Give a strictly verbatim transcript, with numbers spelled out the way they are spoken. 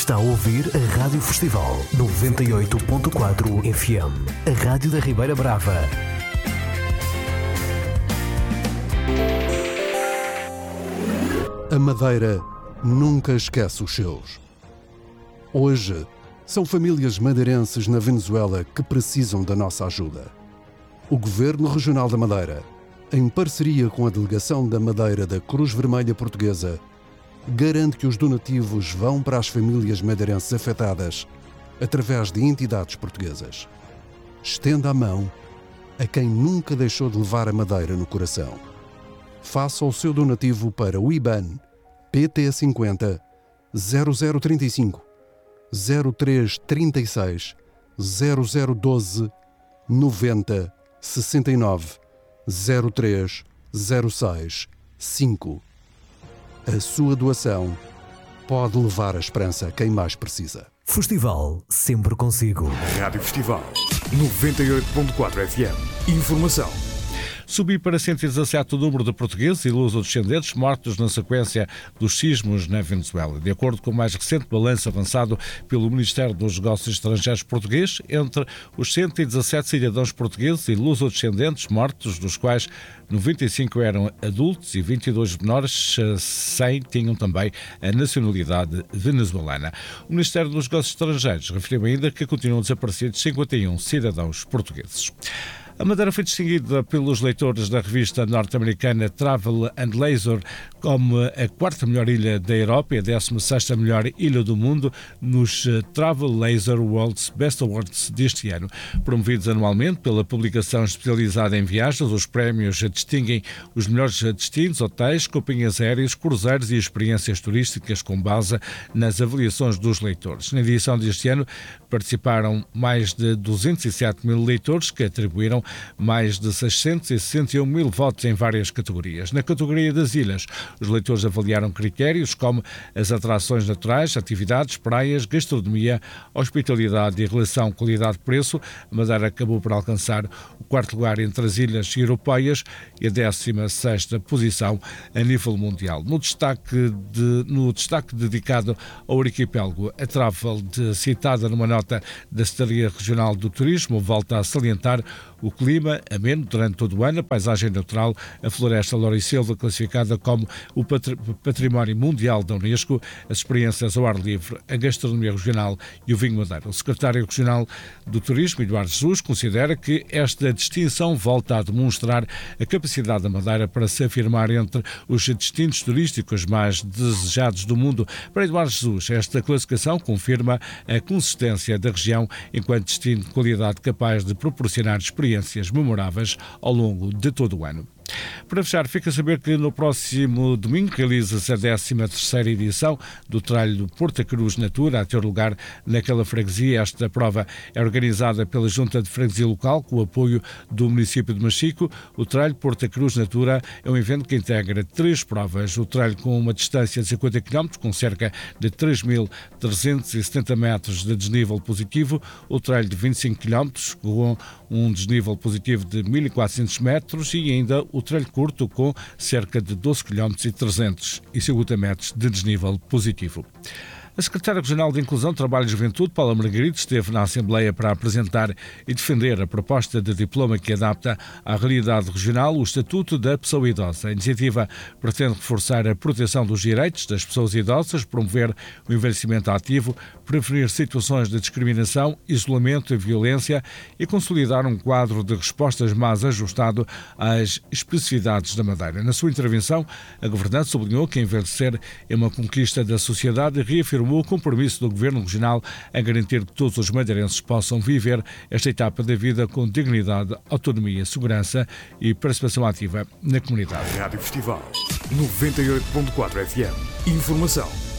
Está a ouvir a Rádio Festival noventa e oito ponto quatro F M, a rádio da Ribeira Brava. A Madeira nunca esquece os seus. Hoje, são famílias madeirenses na Venezuela que precisam da nossa ajuda. O Governo Regional da Madeira, em parceria com a Delegação da Madeira da Cruz Vermelha Portuguesa, garante que os donativos vão para as famílias madeirenses afetadas através de entidades portuguesas. Estenda a mão a quem nunca deixou de levar a Madeira no coração. Faça o seu donativo para o I B A N P T cinquenta zero zero trinta e cinco zero três trinta e seis zero zero doze noventa sessenta e nove zero três zero seis cinco. A sua doação pode levar a esperança a quem mais precisa. Festival sempre consigo. Rádio Festival noventa e oito ponto quatro F M. Informação. Subiu para cento e dezassete o número de portugueses e luso-descendentes mortos na sequência dos sismos na Venezuela. De acordo com o mais recente balanço avançado pelo Ministério dos Negócios Estrangeiros português, entre os cento e dezassete cidadãos portugueses e luso-descendentes mortos, dos quais noventa e cinco eram adultos e vinte e dois menores, cem tinham também a nacionalidade venezuelana. O Ministério dos Negócios Estrangeiros referiu ainda que continuam desaparecidos cinquenta e um cidadãos portugueses. A Madeira foi distinguida pelos leitores da revista norte-americana Travel and Leisure como a quarta melhor ilha da Europa e a décima sexta melhor ilha do mundo nos Travel Leisure World's Best Awards deste ano. Promovidos anualmente pela publicação especializada em viagens, os prémios distinguem os melhores destinos, hotéis, companhias aéreas, cruzeiros e experiências turísticas com base nas avaliações dos leitores. Na edição deste ano participaram mais de duzentos e sete mil leitores que atribuíram mais de seiscentos e sessenta e um mil votos em várias categorias. Na categoria das ilhas, os leitores avaliaram critérios como as atrações naturais, atividades, praias, gastronomia, hospitalidade e relação qualidade-preço. A Madeira acabou por alcançar o quarto lugar entre as ilhas europeias e a décima sexta posição a nível mundial. No destaque, de, no destaque dedicado ao arquipélago, a Travel, de, citada numa nota da Secretaria Regional do Turismo, volta a salientar o clima ameno durante todo o ano, a paisagem natural, a floresta Loura e Silva, classificada como o Património Mundial da Unesco, as experiências ao ar livre, a gastronomia regional e o vinho madeira. O secretário regional do Turismo, Eduardo Jesus, considera que esta distinção volta a demonstrar a capacidade da Madeira para se afirmar entre os destinos turísticos mais desejados do mundo. Para Eduardo Jesus, esta classificação confirma a consistência da região enquanto destino de qualidade capaz de proporcionar experiências memoráveis ao longo de todo o ano. Para fechar, fica a saber que no próximo domingo realiza-se a décima terceira edição do Tralho do Porta Cruz Natura, a ter lugar naquela freguesia. Esta prova é organizada pela Junta de Freguesia Local, com o apoio do município de Machico. O Tralho Porta Cruz Natura é um evento que integra três provas. O tralho com uma distância de cinquenta quilómetros, com cerca de três mil trezentos e setenta metros de desnível positivo. O tralho de vinte e cinco quilómetros, com um desnível positivo de mil e quatrocentos metros, e ainda o tralho curto com cerca de doze quilómetros e trezentos e cinquenta metros de desnível positivo. A secretária regional de Inclusão, Trabalho e Juventude, Paula Margarida, esteve na Assembleia para apresentar e defender a proposta de diploma que adapta à realidade regional o Estatuto da Pessoa Idosa. A iniciativa pretende reforçar a proteção dos direitos das pessoas idosas, promover o envelhecimento ativo, prevenir situações de discriminação, isolamento e violência e consolidar um quadro de respostas mais ajustado às especificidades da Madeira. Na sua intervenção, a governante sublinhou que envelhecer é uma conquista da sociedade e reafirmou o compromisso do Governo Regional a garantir que todos os madeirenses possam viver esta etapa da vida com dignidade, autonomia, segurança e participação ativa na comunidade. Rádio Festival noventa e oito ponto quatro F M. Informação.